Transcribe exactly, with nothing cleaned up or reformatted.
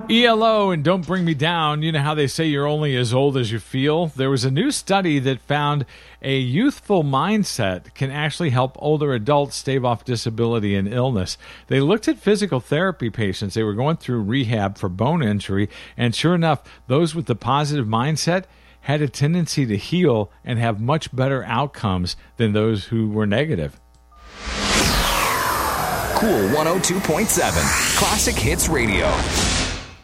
E L O and Don't Bring Me Down. You know how they say you're only as old as you feel? There was a new study that found a youthful mindset can actually help older adults stave off disability and illness. They looked at physical therapy patients. They were going through rehab for bone injury, and sure enough, those with the positive mindset had a tendency to heal and have much better outcomes than those who were negative. Cool one oh two point seven, Classic Hits Radio.